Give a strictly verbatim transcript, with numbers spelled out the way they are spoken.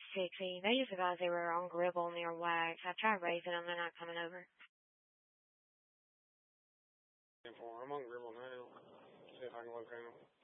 sixty. They just advised they were on Gribble near Wax. I tried raising them. They're not coming over. I'm on Gribble now. See if I can locate them.